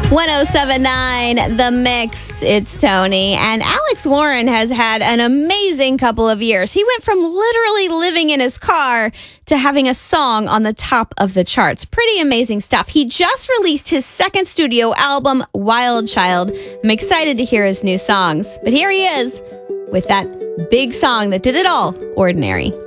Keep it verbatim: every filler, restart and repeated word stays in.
ten seventy-nine The Mix. It's Tony. And Alex Warren has had an amazing couple of years. He went from literally living in his car to having a song on the top of the charts. Pretty amazing stuff. He just released his second studio album, Wild Child. I'm excited to hear his new songs. But here he is with that big song that did it all, Ordinary.